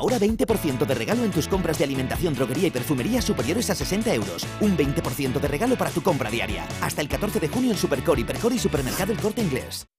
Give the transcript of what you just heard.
Ahora 20% de regalo en tus compras de alimentación, droguería y perfumería superiores a 60 euros. Un 20% de regalo para tu compra diaria. Hasta el 14 de junio en Supercore, Hipercore y Supermercado El Corte Inglés.